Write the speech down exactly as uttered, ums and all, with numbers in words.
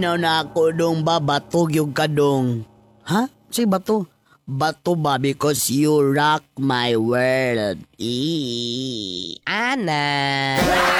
Naw na ako dong ba batog yung kadong. Ha? Si bato? Bato ba because you rock my world. Eee. Ana.